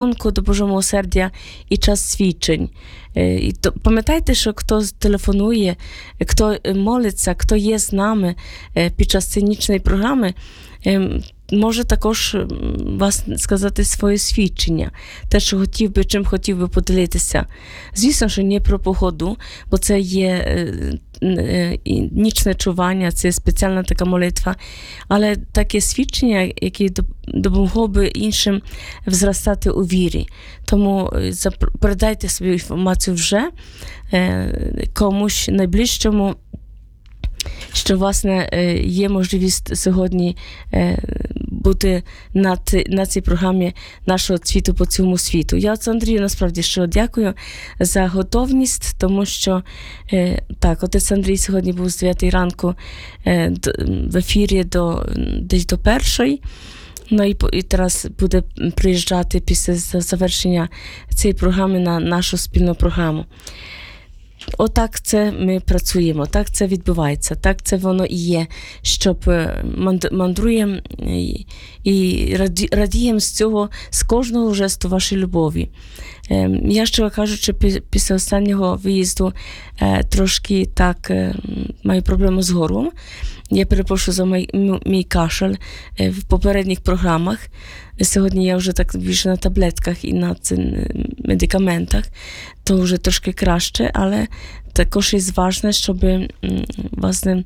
до Божого милосердя і час свідчень. І пам'ятайте, що хто телефонує, хто молиться, хто є з нами під час сценічної програми, може також вас сказати своє свідчення, те, що чим хотів би поділитися. Звісно, що не про погоду, бо це є нічне чування, це спеціальна така молитва, але таке свідчення, яке допомогло би іншим зростати у вірі. Тому передайте свою інформацію вже комусь найближчому, що, власне, є можливість сьогодні бути на цій програмі нашого цвіту по цьому світу. Я отцю Андрію насправді що дякую за готовність, тому що так, отець Андрій сьогодні був з 9 ранку в ефірі десь до 1. Ну і зараз буде приїжджати після завершення цієї програми на нашу спільну програму. Отак це ми працюємо, так це відбувається, так це воно і є, щоб мандруємо і радіємо з цього, з кожного жесту вашої любові. Я, що кажучи, після останнього виїзду трошки так маю проблему з горлом. Я перепрошую за мій кашель в попередніх програмах. Сьогодні я вже так більше на таблетках і на медикаментах, то вже трошки краще, але також є важливо, щоб власне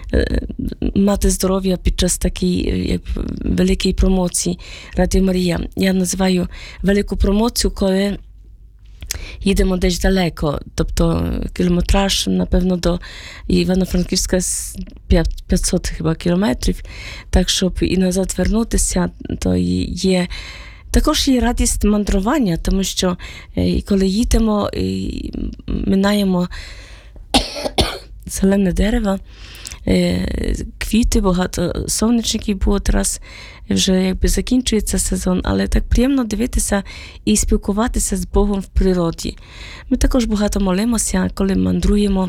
мати здоров'я під час такої великої промоції Радіо Марія. Я називаю велику промоцію, коли їдемо десь далеко, тобто кілометраж, напевно, до Івано-Франківська 500 хіба кілометрів, так, щоб і назад вернутися, то є також є радість мандрування, тому що коли їдемо і минаємо зелене дерево, квіти, багато сонячників було зараз, вже якби закінчується сезон, але так приємно дивитися і спілкуватися з Богом в природі. Ми також багато молимося, коли мандруємо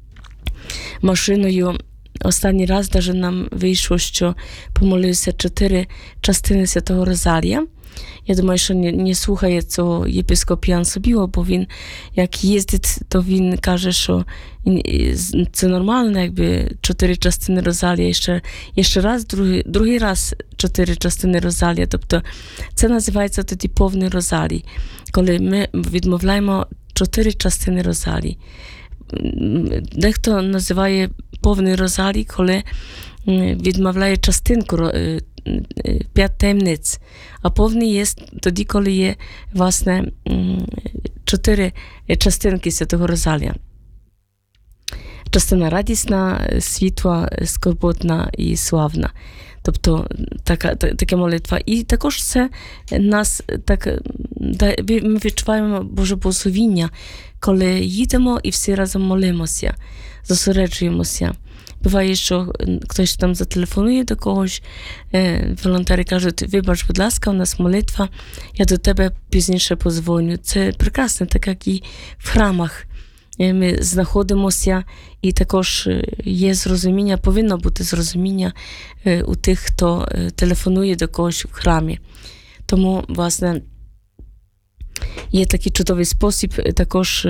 машиною. Останній раз навіть нам вийшло, що помолився 4 частини Святого Розарія. Я думаю, що не слухає цього єпископ Ян Собіло, бо він, як їздить, то він каже, що це нормально, якби 4 частини Розалія, і ще раз, другий раз 4 частини Розалія. Тобто це називається тоді повний Розалій, коли ми відмовляємо 4 частини Розалій. Дехто називає повний Розалій, коли відмовляє частинку 5 таємниць, а повний є тоді, коли є, власне, 4 частинки Святого Розалія. Частина радісна, світла, скорботна і славна. Тобто така молитва. І також це нас так, ми відчуваємо Боже благословіння, коли їдемо і всі разом молимося, зосереджуємося. Буває, що хтось там зателефонує до когось, волонтери кажуть, вибач, будь ласка, у нас молитва, я до тебе пізніше позвоню. Це прекрасно, так як і в храмах. Ми знаходимося, і також є зрозуміння, повинно бути зрозуміння у тих, хто телефонує до когось в храмі. Тому, власне, є такий чудовий спосіб також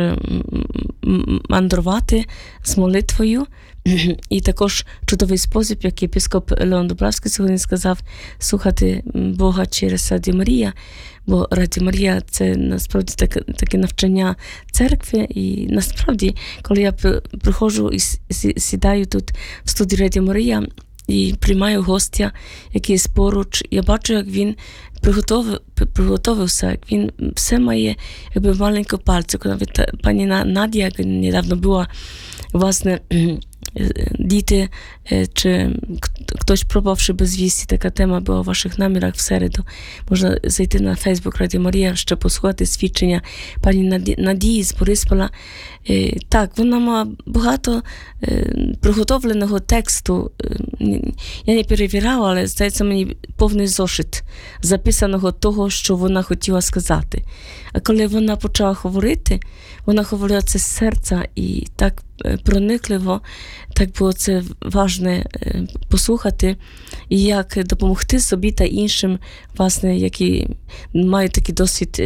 мандрувати з молитвою, і також чудовий спосіб, як єпископ Леон Дубравський сьогодні сказав, слухати Бога через Радіо Марія, бо Радіо Марія – це насправді таке навчання церкви, і насправді, коли я приходжу і сідаю тут в студії Радіо Марія і приймаю гостя, який є поруч, я бачу, як він приготовився, як він все має якби в маленькому пальці. Навіть пані Надія, яка недавно була, власне, діти, чи хтось пробувавши безвісті, така тема була у ваших намірах в середу. Можна зайти на Фейсбук Радіо Марія, щоб послухати свідчення пані Надії з Бориспола. Так, вона має багато приготовленого тексту. Я не перевіряла, але, здається, мені повний зошит записаного того, що вона хотіла сказати. А коли вона почала говорити, вона говорила це з серця і так проникливо, Так було це важне послухати, і як допомогти собі та іншим, власне, які мають такий досвід